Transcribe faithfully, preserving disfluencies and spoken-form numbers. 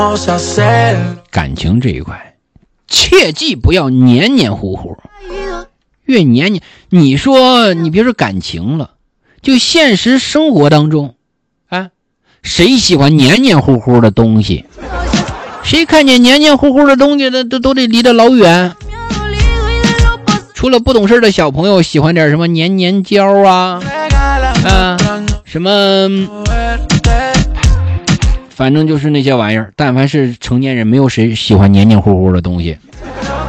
感情这一块切记不要黏黏糊糊，越黏黏，你说你别说感情了，就现实生活当中啊，谁喜欢黏黏糊糊的东西？谁看见黏黏糊糊的东西的都都得离得老远。除了不懂事的小朋友喜欢点什么黏黏胶啊啊什么，反正就是那些玩意儿，但凡是成年人没有谁喜欢黏黏糊糊的东西。